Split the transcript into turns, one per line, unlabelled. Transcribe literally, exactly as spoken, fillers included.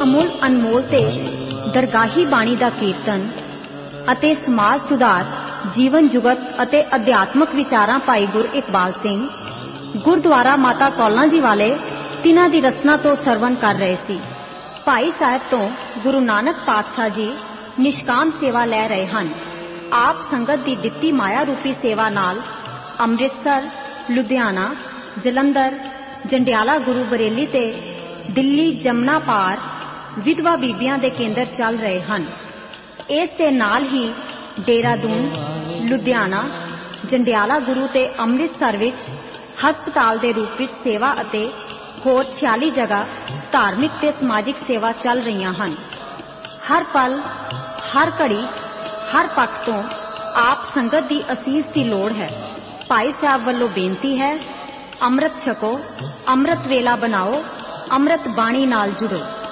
अमुल अनमोल ते दरगाही बाणी दा कीर्तन अते समाज सुधार जीवन जुगत अते अध्यात्मक विचारां भाई गुर इकबाल सिंह गुरुद्वारा माता कौलां जी वाले तिन्हां दी रसना तो सरवण कर रहे सी। भाई साहब तो गुरु नानक पातशाह जी निष्काम सेवा लै रहे हन। आप संगत दी दित्ती माया रूपी सेवा नाल अमृतसर, लुधियाना, जलंधर, जंडियाला, गुरु बरेली ते दिल्ली जमुना पार विधवा बीबियां दे केंद्र चल रहे हन। इस दे नाल ही देहरादून, लुधियाना, जंडियाला, गुरु ते अमृतसर विच हस्पताल दे रूप विच सेवा अते होर छियाली जगह धार्मिक ते समाजिक सेवा चल रही हन। हर पल, हर घड़ी, हर पक्ष तो आप संगत दी असीस की लोड़ है। भाई साहब वालों बेनती है, अमृत छको, अमृत वेला बनाओ, अमृत बाणी नाल जुड़ो।